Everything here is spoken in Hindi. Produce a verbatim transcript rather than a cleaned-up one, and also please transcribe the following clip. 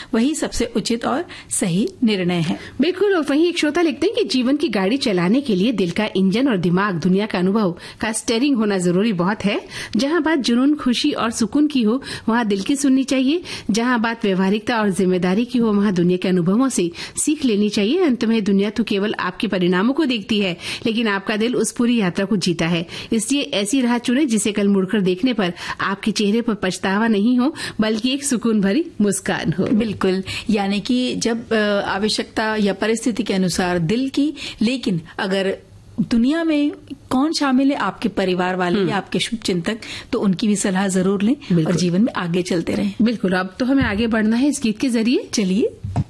वही सबसे उचित और सही निर्णय है। बिल्कुल। और वहीं एक श्रोता लिखते हैं कि जीवन की गाड़ी चलाने के लिए दिल का इंजन और दिमाग दुनिया का अनुभव का स्टीयरिंग होना जरूरी बहुत है। जहां बात जुनून, खुशी और सुकून की हो वहां दिल की सुननी चाहिए। जहां बात व्यवहारिकता और जिम्मेदारी की हो वहां दुनिया के अनुभवों से सीख लेनी चाहिए। अंत में दुनिया तो केवल आपके परिणामों को देखती है, लेकिन आपका दिल उस पूरी यात्रा को जीता है। इसलिए ऐसी राह चुने जिसे कल मुड़कर देखने पर आपके चेहरे पर पछतावा नहीं हो, बल्कि एक सुकून भरी मुस्कान हो। बिल्कुल, यानी कि जब आवश्यकता या परिस्थिति के अनुसार दिल की, लेकिन अगर दुनिया में कौन शामिल है, आपके परिवार वाले या आपके शुभ चिंतक, तो उनकी भी सलाह जरूर लें और जीवन में आगे चलते रहें। बिल्कुल। अब तो हमें आगे बढ़ना है इस गीत के जरिए। चलिए।